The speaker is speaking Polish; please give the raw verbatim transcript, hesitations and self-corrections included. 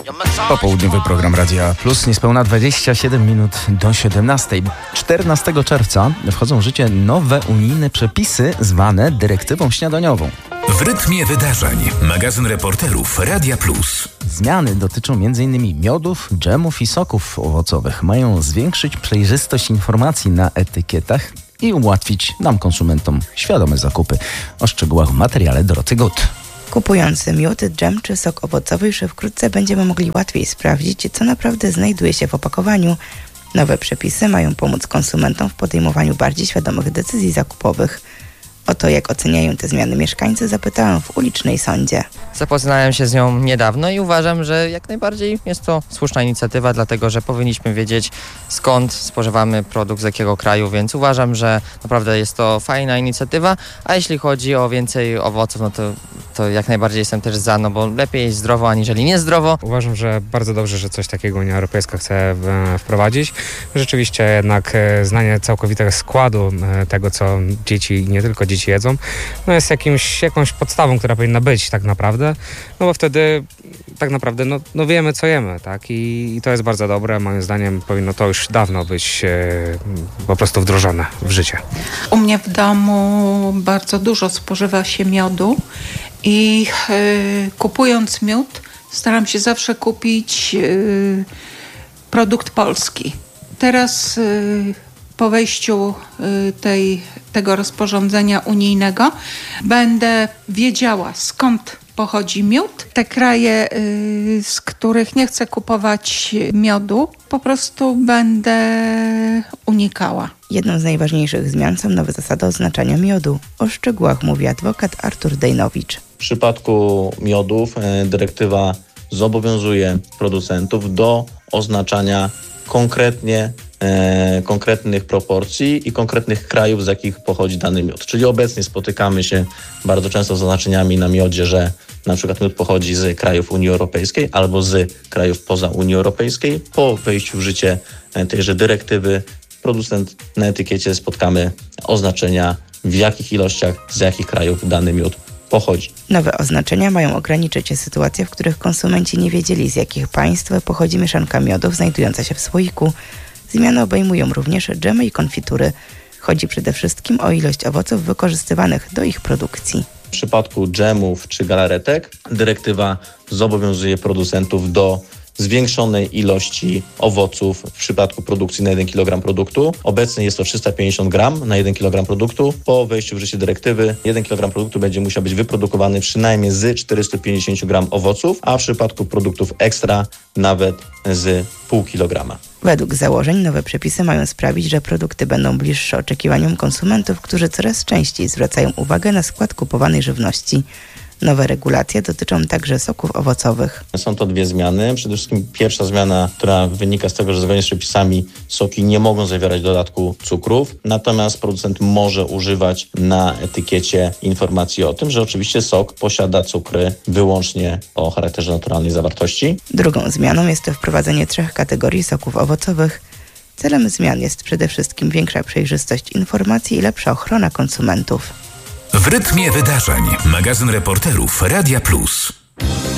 Popołudniowy program Radia Plus, niespełna dwadzieścia siedem minut do siedemnastej. czternastego czerwca wchodzą w życie nowe unijne przepisy zwane dyrektywą śniadaniową. W rytmie wydarzeń. Magazyn reporterów Radia Plus. Zmiany dotyczą między innymi miodów, dżemów i soków owocowych. Mają zwiększyć przejrzystość informacji na etykietach i ułatwić nam, konsumentom, świadome zakupy. O szczegółach w materiale Doroty Gut. Kupując miód, dżem czy sok owocowy, już wkrótce będziemy mogli łatwiej sprawdzić, co naprawdę znajduje się w opakowaniu. Nowe przepisy mają pomóc konsumentom w podejmowaniu bardziej świadomych decyzji zakupowych. O to, jak oceniają te zmiany mieszkańcy, zapytałem w ulicznej sądzie. Zapoznałem się z nią niedawno i uważam, że jak najbardziej jest to słuszna inicjatywa, dlatego że powinniśmy wiedzieć, skąd spożywamy produkt, z jakiego kraju, więc uważam, że naprawdę jest to fajna inicjatywa, a jeśli chodzi o więcej owoców, no to, to jak najbardziej jestem też za, no bo lepiej jeść zdrowo, aniżeli niezdrowo. Uważam, że bardzo dobrze, że coś takiego Unia Europejska chce wprowadzić. Rzeczywiście jednak znanie całkowitego składu tego, co dzieci i nie tylko dzieci jedzą, no jest jakimś, jakąś podstawą, która powinna być tak naprawdę, no bo wtedy tak naprawdę no, no wiemy, co jemy, tak? I, i to jest bardzo dobre. Moim zdaniem powinno to już dawno być e, po prostu wdrożone w życie. U mnie w domu bardzo dużo spożywa się miodu i e, kupując miód staram się zawsze kupić e, produkt polski. Teraz e, po wejściu tej, tego rozporządzenia unijnego będę wiedziała, skąd pochodzi miód. Te kraje, z których nie chcę kupować miodu, po prostu będę unikała. Jedną z najważniejszych zmian są nowe zasady oznaczania miodu. O szczegółach mówi adwokat Artur Dejnowicz. W przypadku miodów dyrektywa zobowiązuje producentów do oznaczania konkretnie E, konkretnych proporcji i konkretnych krajów, z jakich pochodzi dany miód. Czyli obecnie spotykamy się bardzo często z oznaczeniami na miodzie, że na przykład miód pochodzi z krajów Unii Europejskiej albo z krajów poza Unii Europejskiej. Po wejściu w życie tejże dyrektywy producent na etykiecie spotkamy oznaczenia, w jakich ilościach, z jakich krajów dany miód pochodzi. Nowe oznaczenia mają ograniczyć sytuacje, w których konsumenci nie wiedzieli, z jakich państw pochodzi mieszanka miodów znajdująca się w słoiku. Zmiany obejmują również dżemy i konfitury. Chodzi przede wszystkim o ilość owoców wykorzystywanych do ich produkcji. W przypadku dżemów czy galaretek dyrektywa zobowiązuje producentów do zwiększonej ilości owoców w przypadku produkcji na jeden kilogram produktu. Obecnie jest to trzysta pięćdziesiąt gram na jeden kilogram produktu. Po wejściu w życie dyrektywy jeden kilogram produktu będzie musiał być wyprodukowany przynajmniej z czterysta pięćdziesiąt gram owoców, a w przypadku produktów ekstra nawet z pół kilograma. Według założeń nowe przepisy mają sprawić, że produkty będą bliższe oczekiwaniom konsumentów, którzy coraz częściej zwracają uwagę na skład kupowanej żywności. Nowe regulacje dotyczą także soków owocowych. Są to dwie zmiany. Przede wszystkim pierwsza zmiana, która wynika z tego, że zgodnie z przepisami soki nie mogą zawierać dodatku cukrów, natomiast producent może używać na etykiecie informacji o tym, że oczywiście sok posiada cukry wyłącznie o charakterze naturalnej zawartości. Drugą zmianą jest to wprowadzenie trzech kategorii soków owocowych. Celem zmian jest przede wszystkim większa przejrzystość informacji i lepsza ochrona konsumentów. W rytmie wydarzeń. Magazyn reporterów Radia Plus.